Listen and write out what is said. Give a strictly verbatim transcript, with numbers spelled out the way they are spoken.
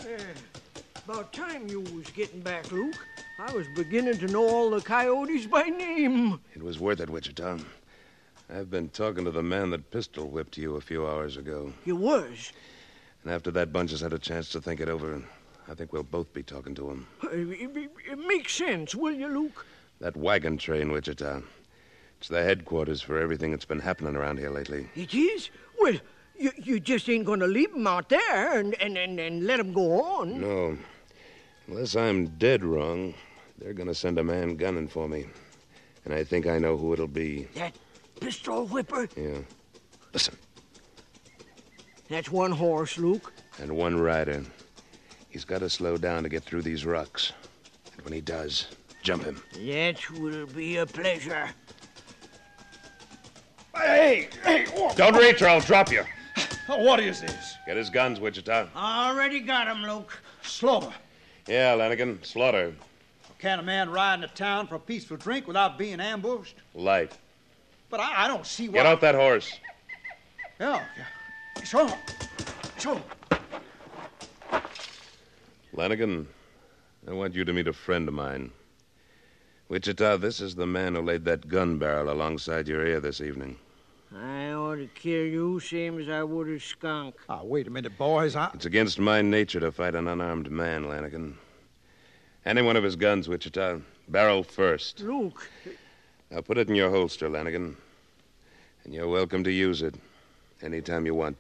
Uh, about time you was getting back, Luke. I was beginning to know all the coyotes by name. It was worth it, Wichita. I've been talking to the man that pistol whipped you a few hours ago. You was? And after that bunch has had a chance to think it over, I think we'll both be talking to him. It, it, it makes sense, will you, Luke? That wagon train, Wichita. It's the headquarters for everything that's been happening around here lately. It is? Well, you, you just ain't going to leave 'em out there and, and, and, and let 'em go on. No. Unless I'm dead wrong, they're going to send a man gunning for me. And I think I know who it'll be. That pistol whipper? Yeah. Listen. That's one horse, Luke. And one rider. He's got to slow down to get through these rocks. And when he does, jump him. That will be a pleasure. Hey, hey, oh, Don't reach or I'll drop you. oh, what is this? Get his guns, Wichita. Already got 'em, Luke. Slaughter. Yeah, Lanigan. Slaughter. Can a man ride into town for a peaceful drink without being ambushed? Light. But I, I don't see why... Get off that horse. Yeah, yeah. Sure. Sure. Lanigan, I want you to meet a friend of mine. Wichita, this is the man who laid that gun barrel alongside your ear this evening. I ought to kill you same as I would a skunk. Ah, wait a minute, boys. I... It's against my nature to fight an unarmed man, Lanigan. Any one of his guns, Wichita. Barrel first. Luke. Now put it in your holster, Lanigan. And you're welcome to use it anytime you want